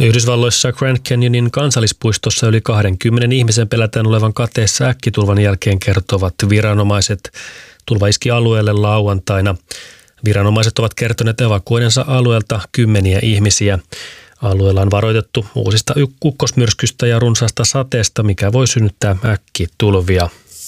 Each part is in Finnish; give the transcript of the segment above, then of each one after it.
Yhdysvalloissa Grand Canyonin kansallispuistossa yli 20 ihmisen pelätään olevan kateessa äkkitulvan jälkeen, kertovat viranomaiset. Tulva iski alueelle lauantaina. Viranomaiset ovat kertoneet evakuoidensa alueelta kymmeniä ihmisiä. Alueella on varoitettu uusista ukkosmyrskystä ja runsaasta sateesta, mikä voi synnyttää äkkitulvia.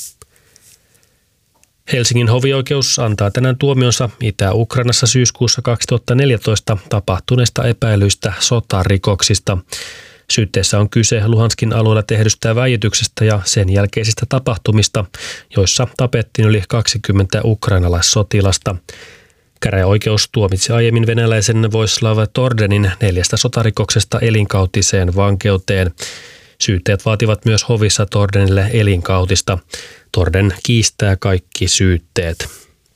Helsingin hovioikeus antaa tänään tuomionsa Itä-Ukrainassa syyskuussa 2014 tapahtuneista epäilyistä sotarikoksista. Syytteessä on kyse Luhanskin alueella tehdystä väijytyksestä ja sen jälkeisistä tapahtumista, joissa tapettiin yli 20 ukrainalaissotilasta. Käräjäoikeus tuomitsi aiemmin venäläisen Vojislav Tordenin 4 sotarikoksesta elinkautiseen vankeuteen. Syytteet vaativat myös hovissa Tordenille elinkautista. Torden kiistää kaikki syytteet.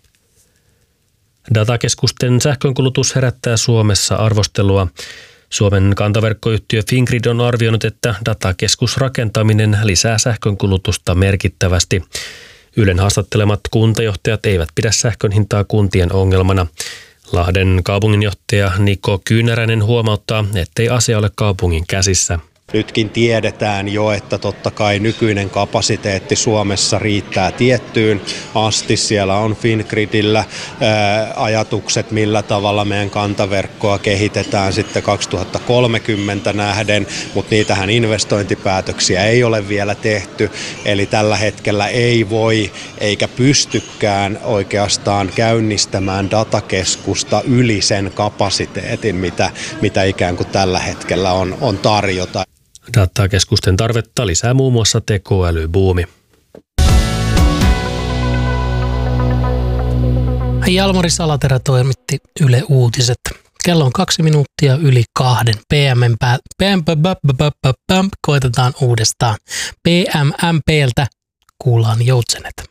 Datakeskusten sähkönkulutus herättää Suomessa arvostelua. Suomen kantaverkkoyhtiö Fingrid on arvioinut, että datakeskusrakentaminen lisää sähkönkulutusta merkittävästi. Ylen haastattelemat kuntajohtajat eivät pidä sähkön hintaa kuntien ongelmana. Lahden kaupunginjohtaja Niko Kyynäräinen huomauttaa, ettei asia ole kaupungin käsissä. Nytkin tiedetään jo, että totta kai nykyinen kapasiteetti Suomessa riittää tiettyyn asti. Siellä on Fingridillä ajatukset, millä tavalla meidän kantaverkkoa kehitetään sitten 2030 nähden, mutta niitähän investointipäätöksiä ei ole vielä tehty. Eli tällä hetkellä ei voi eikä pystykään oikeastaan käynnistämään datakeskusta yli sen kapasiteetin, mitä ikään kuin tällä hetkellä on tarjota. Datakeskusten tarvetta lisää muun muassa tekoälybuumi. Jalmari Salaterä toimitti Yle Uutiset. Kello on 2 minuuttia yli 2. Koitetaan uudestaan. PMMP:ltä kuullaan Joutsenet.